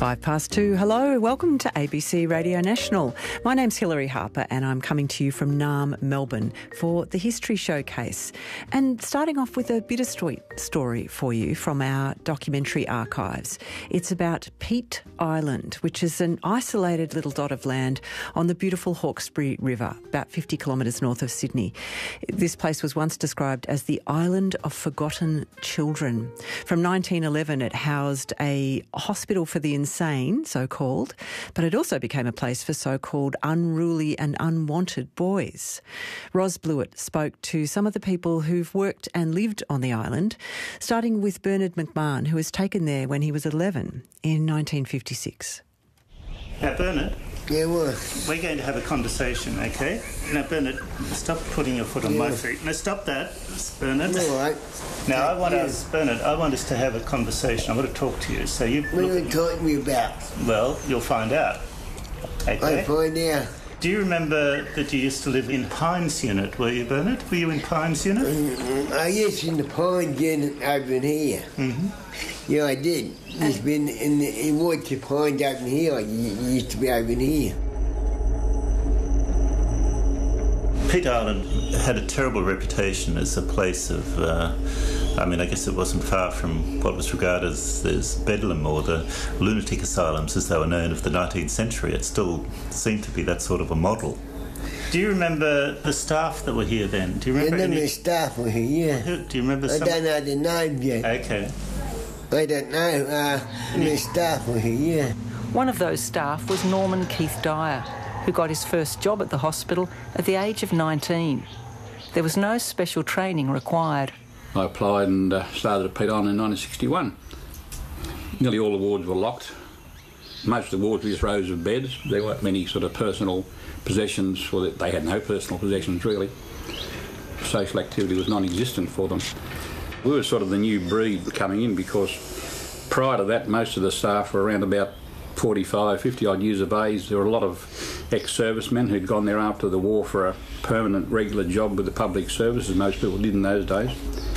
2:05. Hello, welcome to ABC Radio National. My name's Hilary Harper and I'm coming to you from Naarm, Melbourne for the History Showcase. And starting off with a bittersweet story for you from our documentary archives. It's about Peat Island, which is an isolated little dot of land on the beautiful Hawkesbury River, about 50 kilometres north of Sydney. This place was once described as the island of forgotten children. From 1911, it housed a hospital for the insane, so-called, but it also became a place for so-called unruly and unwanted boys. Ros Blewett spoke to some of the people who've worked and lived on the island, starting with Bernard McMahon, who was taken there when he was 11 in 1956. Now, Bernard. Yeah, what? We're going to have a conversation, okay? Now, Bernard, stop putting your foot on my feet. Now, stop that, Bernard. All right. Now, I want us to have a conversation. I want to talk to you. So you. What are you talking to me about? Well, you'll find out. Okay? I'll find out. Do you remember that you used to live in Pines Unit, were you, Bernard? Were you in Pines Unit? I used in the Pines Unit over in here. Mm-hmm. Yeah, I did. It's been in Woods to Pines over in here. I used to be over in here. Peat Island had a terrible reputation as a place of, I guess it wasn't far from what was regarded as Bedlam or the lunatic asylums as they were known of the 19th century. It still seemed to be that sort of a model. Do you remember the staff that were here then? Do you remember the staff were here, yeah. Do you remember some? I don't know the names yet. Okay. I don't know. The staff were here, yeah. One of those staff was Norman Keith Dyer, who got his first job at the hospital at the age of 19. There was no special training required. I applied and started at Peat Island in 1961. Nearly all the wards were locked. Most of the wards were just rows of beds. There weren't many sort of personal possessions, or they had no personal possessions really. Social activity was non-existent for them. We were sort of the new breed coming in because prior to that most of the staff were around about 45, 50 odd years of age. There were a lot of ex-servicemen who'd gone there after the war for a permanent, regular job with the public service, as most people did in those days.